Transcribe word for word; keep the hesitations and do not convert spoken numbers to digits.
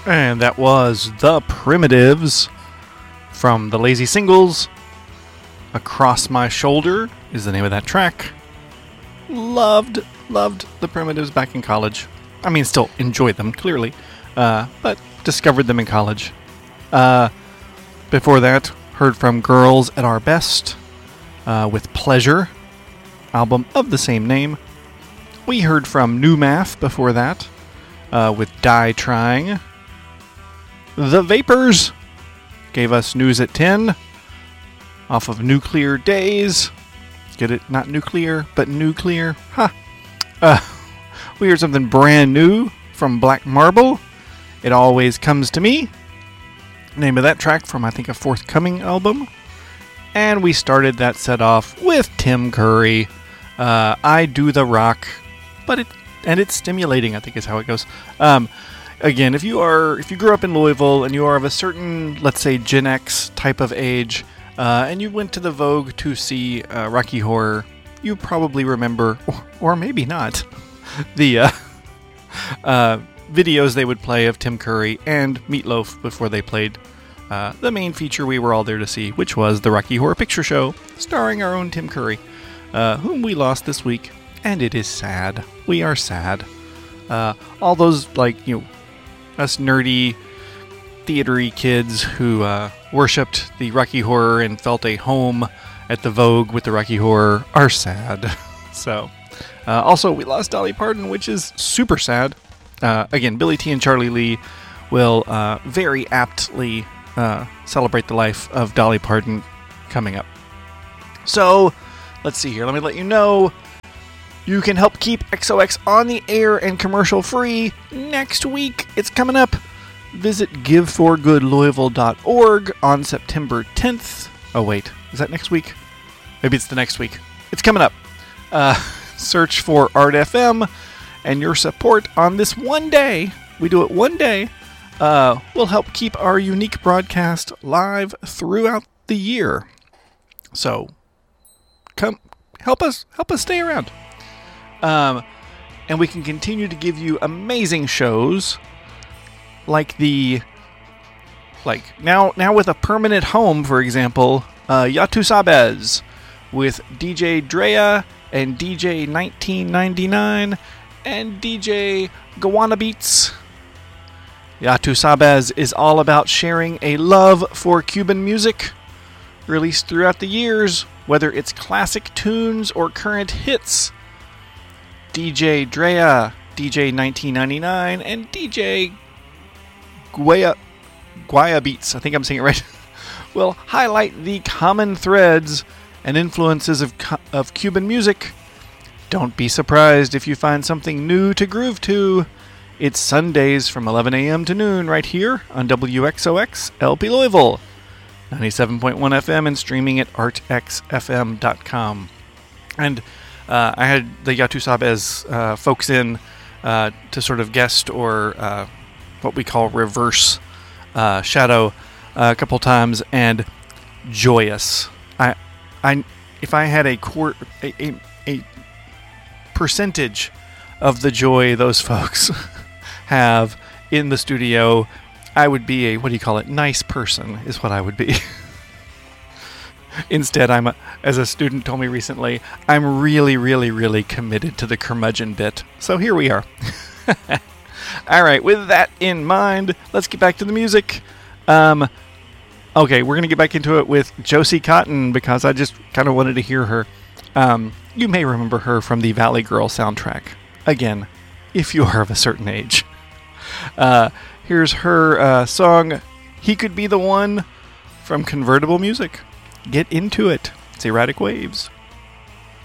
And that was The Primitives from the Lazy Singles. Across My Shoulder is the name of that track. Loved, loved The Primitives back in college. I mean, still enjoyed them, clearly, uh, but discovered them in college. Uh, before that, heard from Girls at Our Best uh, with Pleasure, album of the same name. We heard from New Math before that uh, with Die Trying. The Vapors gave us News at ten off of Nuclear Days. Get it? Not nuclear, but nuclear. Ha! Huh. Uh, we heard something brand new from Black Marble. It Always Comes to Me. Name of that track from, I think, a forthcoming album. And we started that set off with Tim Curry. Uh, I Do the Rock. But it, and it's stimulating, I think is how it goes. Um, again, if you are, if you grew up in Louisville and you are of a certain, let's say, Gen X type of age, uh, and you went to the Vogue to see uh, Rocky Horror, you probably remember, or, or maybe not, the uh, uh, videos they would play of Tim Curry and Meatloaf before they played uh, the main feature we were all there to see, which was the Rocky Horror Picture Show, starring our own Tim Curry, uh, whom we lost this week, and it is sad. We are sad. Uh, all those, like, you know, us nerdy, theatery kids who uh, worshipped the Rocky Horror and felt a home at the Vogue with the Rocky Horror are sad. So, uh, also, we lost Dolly Parton, which is super sad. Uh, again, Billy T and Charlie Lee will uh, very aptly uh, celebrate the life of Dolly Parton coming up. So, let's see here. Let me let you know. You can help keep X O X on the air and commercial free next week. It's coming up. Visit give for good louisville dot org on September tenth. Oh, wait. Is that next week? Maybe it's the next week. It's coming up. Uh, search for Art F M, and your support on this one day, we do it one day, uh, will help keep our unique broadcast live throughout the year. So, come help us help us stay around. Um, and we can continue to give you amazing shows like the, like now, now with a permanent home, for example, uh, Yatu Sabez with D J Drea and D J nineteen ninety-nine and D J Gawana Beats. Yatu Sabez is all about sharing a love for Cuban music, released throughout the years, whether it's classic tunes or current hits. D J Drea, D J nineteen ninety-nine, and D J Guaya, Guaya Beats, I think I'm saying it right, will highlight the common threads and influences of, of Cuban music. Don't be surprised if you find something new to groove to. It's Sundays from eleven a.m. to noon right here on W X O X L P Louisville, ninety-seven point one F M and streaming at art x f m dot com. And uh, I had the Yatu Sabez uh, folks in uh, to sort of guest or uh, what we call reverse uh, shadow uh, a couple times, and joyous. I, I, if I had a quart, a, a, a percentage of the joy those folks have in the studio, I would be a, what do you call it, nice person is what I would be. Instead, I'm, a, as a student told me recently, I'm really, really, really committed to the curmudgeon bit. So here we are. All right, with that in mind, let's get back to the music. Um, okay, we're going to get back into it with Josie Cotton because I just kind of wanted to hear her. Um, you may remember her from the Valley Girl soundtrack. Again, if you are of a certain age. Uh, here's her uh, song, He Could Be the One, from Convertible Music. Get into it. It's Erratic Waves.